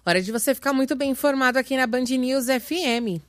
Hora de você ficar muito bem informado aqui na Band News FM.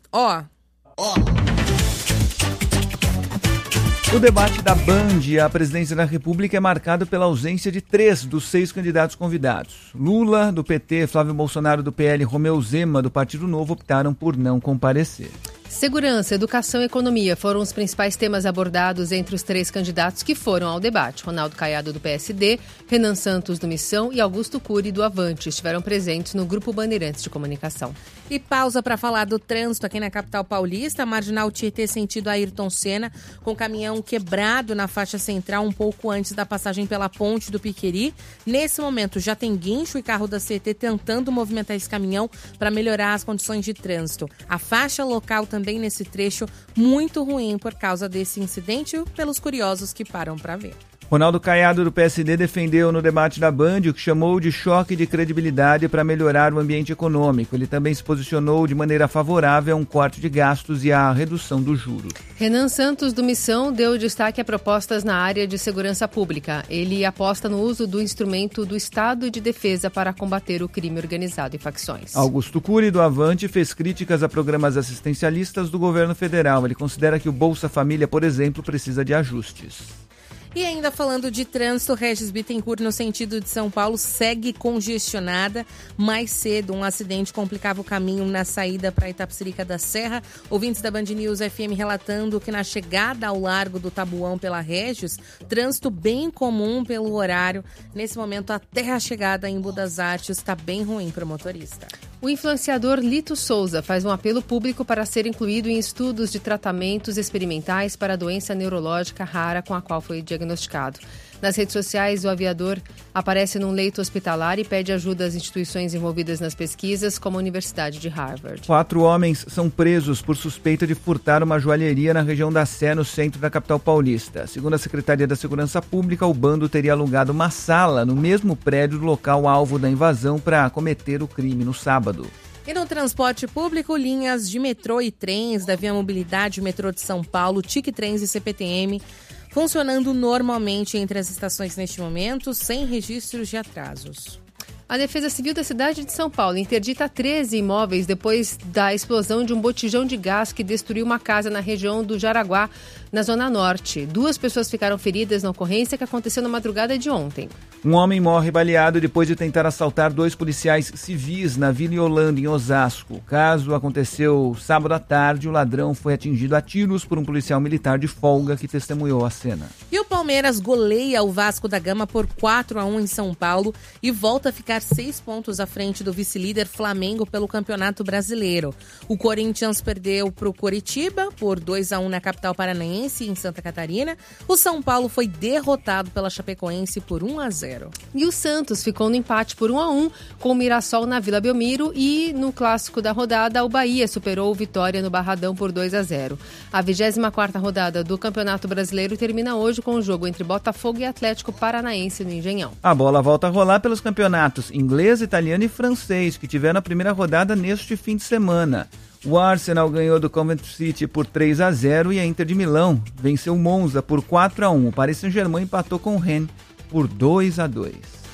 O debate da Band à presidência da República é marcado pela ausência de 3 dos 6 candidatos convidados. Lula, do PT, Flávio Bolsonaro, do PL, Romeu Zema, do Partido Novo, optaram por não comparecer. Segurança, educação e economia foram os principais temas abordados entre os 3 candidatos que foram ao debate. Ronaldo Caiado, do PSD, Renan Santos, do Missão e Augusto Cury, do Avante, estiveram presentes no Grupo Bandeirantes de Comunicação. E pausa para falar do trânsito aqui na capital paulista. Marginal Tietê, sentido Ayrton Senna, com caminhão quebrado na faixa central um pouco antes da passagem pela ponte do Piqueri. Nesse momento já tem guincho e carro da CET tentando movimentar esse caminhão para melhorar as condições de trânsito. A faixa local também nesse trecho muito ruim por causa desse incidente, pelos curiosos que param para ver. Ronaldo Caiado, do PSD, defendeu no debate da Band o que chamou de choque de credibilidade para melhorar o ambiente econômico. Ele também se posicionou de maneira favorável a um corte de gastos e à redução dos juros. Renan Santos, do Missão, deu destaque a propostas na área de segurança pública. Ele aposta no uso do instrumento do Estado de Defesa para combater o crime organizado e facções. Augusto Cury, do Avante, fez críticas a programas assistencialistas do governo federal. Ele considera que o Bolsa Família, por exemplo, precisa de ajustes. E ainda falando de trânsito, Regis Bittencourt, no sentido de São Paulo, segue congestionada. Mais cedo, um acidente complicava o caminho na saída para Itapecerica da Serra. Ouvintes da Band News FM relatando que na chegada ao Largo do Tabuão pela Regis, trânsito bem comum pelo horário. Nesse momento, até a chegada em Budas Artes está bem ruim para o motorista. O influenciador Lito Souza faz um apelo público para ser incluído em estudos de tratamentos experimentais para a doença neurológica rara com a qual foi diagnosticado. Nas redes sociais, o aviador aparece num leito hospitalar e pede ajuda às instituições envolvidas nas pesquisas, como a Universidade de Harvard. 4 homens são presos por suspeita de furtar uma joalheria na região da Sé, no centro da capital paulista. Segundo a Secretaria da Segurança Pública, o bando teria alugado uma sala no mesmo prédio do local alvo da invasão para cometer o crime no sábado. E no transporte público, linhas de metrô e trens da Via Mobilidade, Metrô de São Paulo, TIC Trens e CPTM funcionando normalmente entre as estações neste momento, sem registros de atrasos. A Defesa Civil da cidade de São Paulo interdita 13 imóveis depois da explosão de um botijão de gás que destruiu uma casa na região do Jaraguá, na Zona Norte. 2 pessoas ficaram feridas na ocorrência que aconteceu na madrugada de ontem. Um homem morre baleado depois de tentar assaltar 2 policiais civis na Vila Yolanda, em Osasco. O caso aconteceu sábado à tarde. O ladrão foi atingido a tiros por um policial militar de folga que testemunhou a cena. E o Palmeiras goleia o Vasco da Gama por 4-1 em São Paulo e volta a ficar 6 pontos à frente do vice-líder Flamengo pelo Campeonato Brasileiro. O Corinthians perdeu para o Coritiba por 2-1 na capital paranaense, em Santa Catarina. O São Paulo foi derrotado pela Chapecoense por 1-0. E o Santos ficou no empate por 1-1 com o Mirassol na Vila Belmiro e no clássico da rodada o Bahia superou o Vitória no Barradão por 2-0. A 24ª rodada do Campeonato Brasileiro termina hoje com o jogo entre Botafogo e Atlético Paranaense no Engenhão. A bola volta a rolar pelos campeonatos inglês, italiano e francês que tiveram a primeira rodada neste fim de semana. O Arsenal ganhou do Coventry City por 3-0 e a Inter de Milão venceu o Monza por 4-1. O Paris Saint-Germain empatou com o Rennes por 2-2.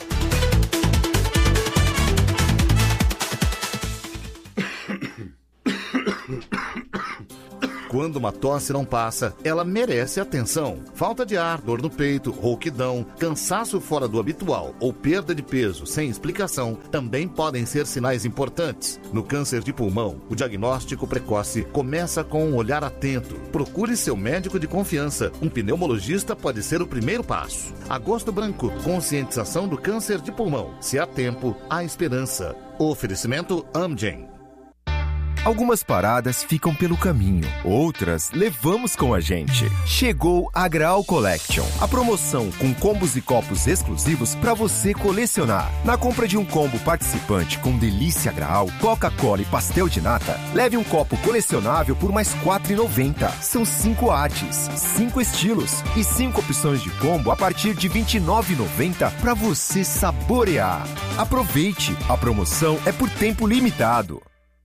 Quando uma tosse não passa, ela merece atenção. Falta de ar, dor no peito, rouquidão, cansaço fora do habitual ou perda de peso sem explicação também podem ser sinais importantes. No câncer de pulmão, o diagnóstico precoce começa com um olhar atento. Procure seu médico de confiança. Um pneumologista pode ser o primeiro passo. Agosto Branco, conscientização do câncer de pulmão. Se há tempo, há esperança. Oferecimento Amgen. Algumas paradas ficam pelo caminho, outras levamos com a gente. Chegou a Graal Collection, a promoção com combos e copos exclusivos para você colecionar. Na compra de um combo participante com delícia Graal, Coca-Cola e pastel de nata, leve um copo colecionável por mais R$ 4,90. São 5 artes, 5 estilos e 5 opções de combo a partir de R$ 29,90 para você saborear. Aproveite, a promoção é por tempo limitado.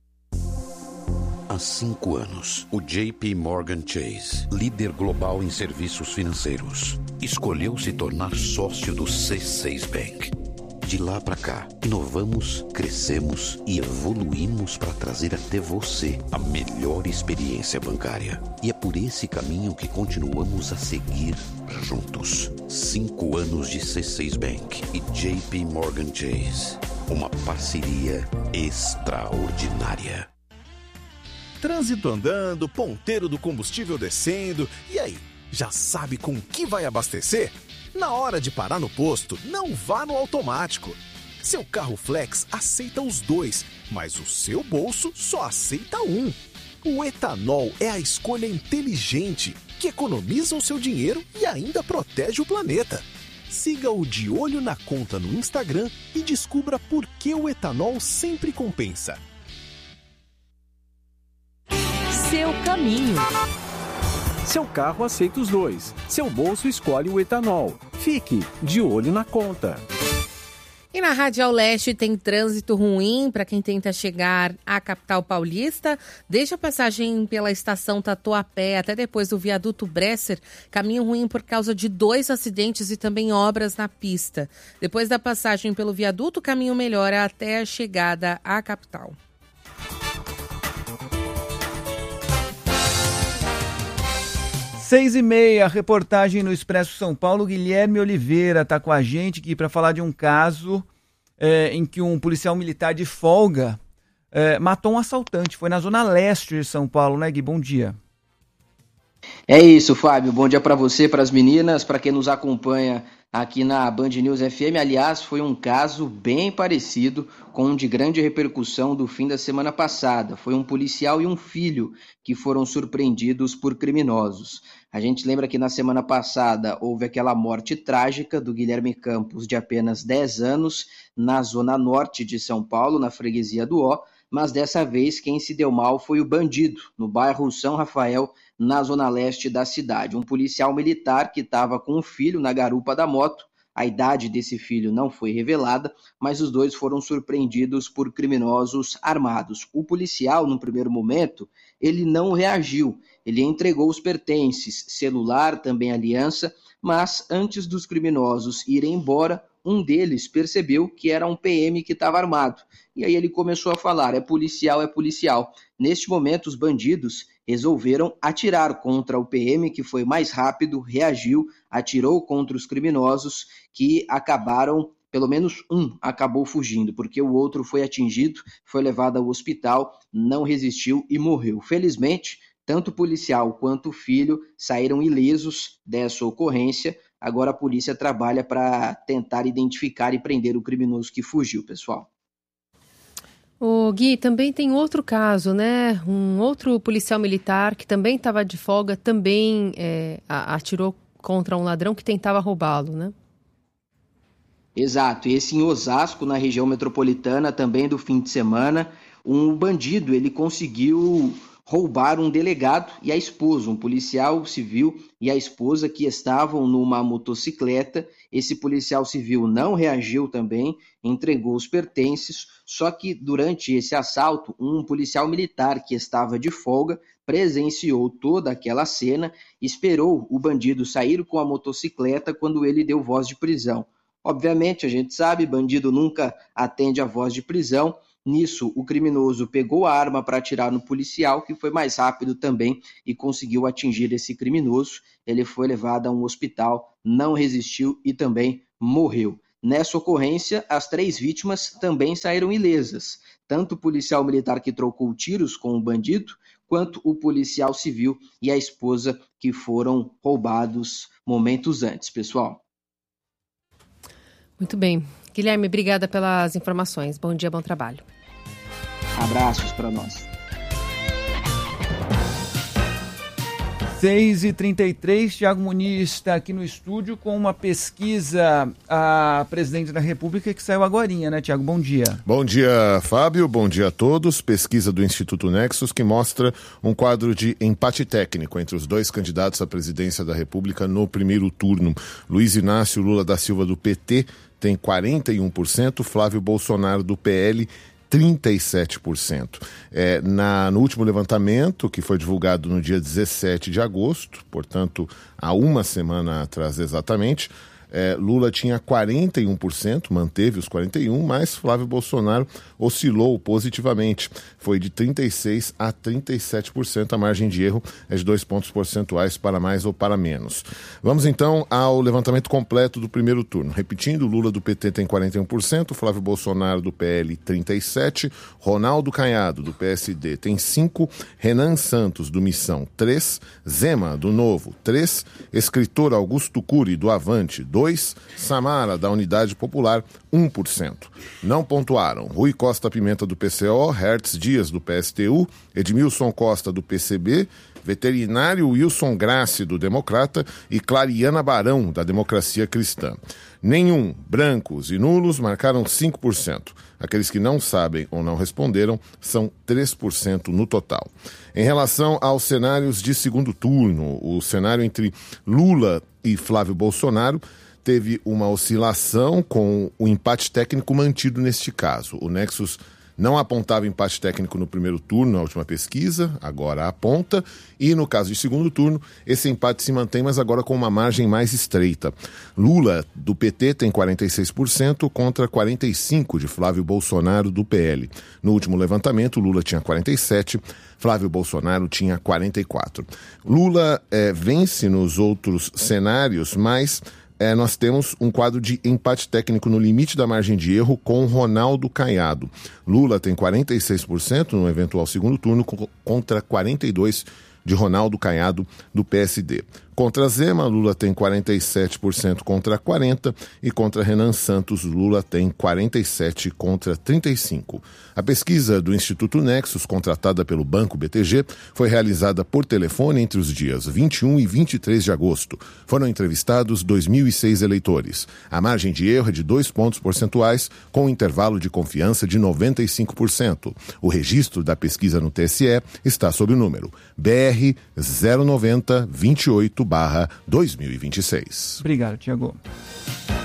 Há 5 anos, o JP Morgan Chase, líder global em serviços financeiros, escolheu se tornar sócio do C6 Bank. De lá para cá, inovamos, crescemos e evoluímos para trazer até você a melhor experiência bancária. E é por esse caminho que continuamos a seguir juntos. 5 anos de C6 Bank e JP Morgan Chase. Uma parceria extraordinária. Trânsito andando, ponteiro do combustível descendo. E aí, já sabe com que vai abastecer? Na hora de parar no posto, não vá no automático. Seu carro flex aceita os dois, mas o seu bolso só aceita um. O etanol é a escolha inteligente, que economiza o seu dinheiro e ainda protege o planeta. Siga o De Olho na Conta no Instagram e descubra por que o etanol sempre compensa. Seu caminho. Seu carro aceita os dois. Seu bolso escolhe o etanol. Fique de olho na conta. E na Radial Leste tem trânsito ruim para quem tenta chegar à capital paulista. Desde a passagem pela estação Tatuapé até depois do viaduto Bresser, caminho ruim por causa de 2 acidentes e também obras na pista. Depois da passagem pelo viaduto, o caminho melhora até a chegada à capital. Seis e meia, reportagem no Expresso São Paulo. Guilherme Oliveira está com a gente aqui para falar de um caso em que um policial militar de folga matou um assaltante. Foi na zona leste de São Paulo, né, Gui? Bom dia. É isso, Fábio. Bom dia para você, para as meninas, para quem nos acompanha aqui na Band News FM. Aliás, foi um caso bem parecido com um de grande repercussão do fim da semana passada. Foi um policial e um filho que foram surpreendidos por criminosos. A gente lembra que na semana passada houve aquela morte trágica do Guilherme Campos, de apenas 10 anos, na zona norte de São Paulo, na freguesia do Ó, mas dessa vez quem se deu mal foi o Bandido, no bairro São Rafael, na zona leste da cidade. Um policial militar que estava com um filho na garupa da moto. A idade desse filho não foi revelada, mas os dois foram surpreendidos por criminosos armados. O policial, no primeiro momento, ele não reagiu. Ele entregou os pertences, celular, também aliança, mas antes dos criminosos irem embora, um deles percebeu que era um PM que estava armado. E aí ele começou a falar, é policial, é policial. Neste momento, os bandidos resolveram atirar contra o PM, que foi mais rápido, reagiu, atirou contra os criminosos, que acabaram, pelo menos um acabou fugindo, porque o outro foi atingido, foi levado ao hospital, não resistiu e morreu. Felizmente, tanto o policial quanto o filho saíram ilesos dessa ocorrência. Agora a polícia trabalha para tentar identificar e prender o criminoso que fugiu, pessoal. O Gui, também tem outro caso, né? Um outro policial militar que também estava de folga, também atirou contra um ladrão que tentava roubá-lo, né? Exato, esse em Osasco, na região metropolitana, também do fim de semana, um bandido, ele conseguiu roubar um delegado e a esposa, um policial civil e a esposa que estavam numa motocicleta. Esse policial civil não reagiu também, entregou os pertences, só que durante esse assalto, um policial militar que estava de folga presenciou toda aquela cena, esperou o bandido sair com a motocicleta quando ele deu voz de prisão. Obviamente, a gente sabe, bandido nunca atende a voz de prisão. Nisso, o criminoso pegou a arma para atirar no policial, que foi mais rápido também e conseguiu atingir esse criminoso. Ele foi levado a um hospital, não resistiu e também morreu. Nessa ocorrência, as 3 vítimas também saíram ilesas. Tanto o policial militar que trocou tiros com o bandido, quanto o policial civil e a esposa que foram roubados momentos antes, pessoal. Muito bem. Guilherme, obrigada pelas informações. Bom dia, bom trabalho. Abraços para nós. 6h33, Thiago Muniz está aqui no estúdio com uma pesquisa a presidente da República que saiu agorinha, né, Thiago? Bom dia. Bom dia, Fábio. Bom dia a todos. Pesquisa do Instituto Nexus que mostra um quadro de empate técnico entre os dois candidatos à presidência da República no primeiro turno. Luiz Inácio Lula da Silva, do PT, tem 41%, Flávio Bolsonaro, do PL, 37%. No último levantamento, que foi divulgado no dia 17 de agosto, portanto, há uma semana atrás exatamente, Lula tinha 41%, manteve os 41%, mas Flávio Bolsonaro oscilou positivamente. Foi de 36% a 37%. A margem de erro é de 2 pontos percentuais para mais ou para menos. Vamos então ao levantamento completo do primeiro turno. Repetindo, Lula do PT tem 41%, Flávio Bolsonaro do PL 37%, Ronaldo Caiado do PSD tem 5%, Renan Santos do Missão 3%, Zema do Novo 3%, escritor Augusto Cury do Avante 2%, Samara da Unidade Popular 1%. Não pontuaram Rui Costa Pimenta do PCO, Hertz Dias do PSTU, Edmilson Costa do PCB, veterinário Wilson Grassi do Democrata e Clariana Barão da Democracia Cristã. Nenhum, brancos e nulos marcaram 5%. Aqueles que não sabem ou não responderam são 3% no total. Em relação aos cenários de segundo turno, o cenário entre Lula e Flávio Bolsonaro teve uma oscilação com o empate técnico mantido neste caso. O Nexus não apontava empate técnico no primeiro turno, na última pesquisa, agora aponta. E no caso de segundo turno, esse empate se mantém, mas agora com uma margem mais estreita. Lula, do PT, tem 46% contra 45% de Flávio Bolsonaro, do PL. No último levantamento, Lula tinha 47%, Flávio Bolsonaro tinha 44%. Lula vence nos outros cenários, mas nós temos um quadro de empate técnico no limite da margem de erro com Ronaldo Caiado. Lula tem 46% no eventual segundo turno contra 42% de Ronaldo Caiado do PSD. Contra Zema, Lula tem 47% contra 40%, e contra Renan Santos, Lula tem 47% contra 35%. A pesquisa do Instituto Nexus, contratada pelo Banco BTG, foi realizada por telefone entre os dias 21 e 23 de agosto. Foram entrevistados 2.006 eleitores. A margem de erro é de 2 pontos percentuais, com um intervalo de confiança de 95%. O registro da pesquisa no TSE está sob o número BR 09028/2026. Obrigado, Tiago.